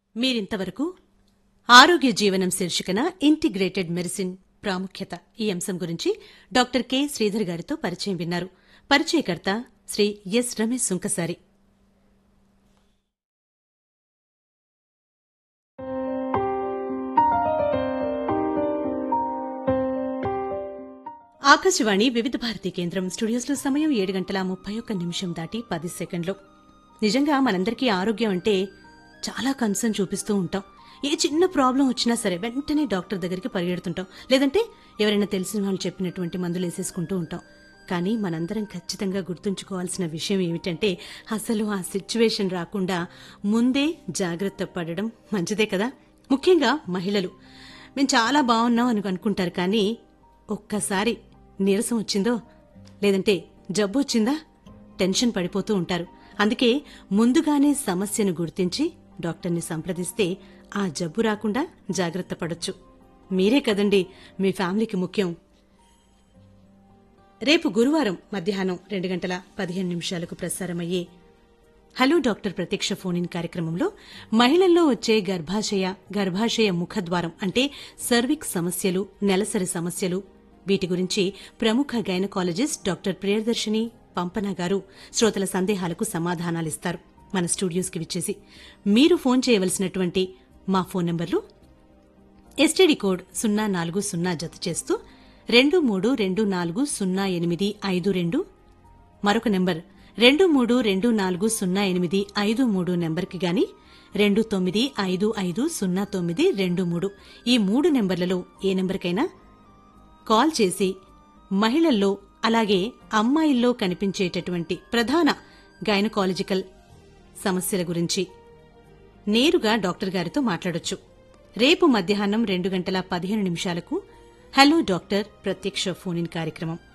మీరింతవరకు ఆరోగ్య జీవనం శీర్షికన ఇంటిగ్రేటెడ్ మెడిసిన్ ప్రాముఖ్యత ఈ అంశం గురించి డాక్టర్ కె శ్రీధర్ గారితో పరిచయం విన్నారు. పరిచయకర్త శ్రీ ఎస్ రమేష్ సుంకసారి. ఆకాశవాణి వివిధ భారతి కేంద్రం స్టూడియోస్లో సమయం 7:31 దాటి 10 సెకండ్లు. నిజంగా మనందరికీ ఆరోగ్యం అంటే చాలా కన్సర్న్ చూపిస్తూ ఉంటాం. ఏ చిన్న ప్రాబ్లం వచ్చినా సరే వెంటనే డాక్టర్ దగ్గరికి పరిగెడుతుంటాం, లేదంటే ఎవరైనా తెలిసిన వాళ్ళు చెప్పినటువంటి మందులు వేసేసుకుంటూ ఉంటాం. కానీ మనందరం ఖచ్చితంగా గుర్తుంచుకోవాల్సిన విషయం ఏమిటంటే అసలు ఆ సిచ్యువేషన్ రాకుండా ముందే జాగ్రత్త పడడం మంచిదే కదా. ముఖ్యంగా మహిళలు మేము చాలా బాగున్నాం అని అనుకుంటారు, కానీ ఒక్కసారి నీరసం వచ్చిందో లేదంటే జబ్బు వచ్చిందా టెన్షన్ పడిపోతూ ఉంటారు. అందుకే ముందుగానే సమస్యను గుర్తించి డాక్టర్ని సంప్రదిస్తే ఆ జబ్బు రాకుండా జాగ్రత్త పడొచ్చు. మీరే కదండి మీ ఫ్యామిలీకి ముఖ్యం. రేపు గురువారం మధ్యాహ్నం 2:15 ప్రసారమయ్యే హలో డాక్టర్ ప్రత్యక్ష ఫోన్ ఇన్ కార్యక్రమంలో మహిళల్లో వచ్చే గర్భాశయ ముఖద్వారం అంటే సర్విక్స్ సమస్యలు, నెలసరి సమస్యలు, వీటి గురించి ప్రముఖ గైనకాలజిస్ట్ డాక్టర్ ప్రియదర్శిని పంపన గారు శ్రోతల సందేహాలకు సమాధానాలిస్తారు. మన స్టూడియోస్కి విచ్చేసి మీరు ఫోన్ చేయవలసినటువంటి మా ఫోన్ నంబర్లు ఎస్టీడీ కోడ్ 040 జత చేస్తూ 23240852, మరొక నెంబర్ 23240853 నెంబర్కి గాని 29550923 ఈ 3 నెంబర్లలో ఏ నెంబర్కైనా కాల్ చేసి మహిళల్లో అలాగే అమ్మాయిల్లో కనిపించేటటువంటి ప్రధాన గైనకాలజికల్ సమస్యల గురించి నేరుగా డాక్టర్ గారితో మాట్లాడొచ్చు. రేపు మధ్యాహ్నం 2:15 హలో డాక్టర్ ప్రత్యక్ష ఫోన్ ఇన్ కార్యక్రమం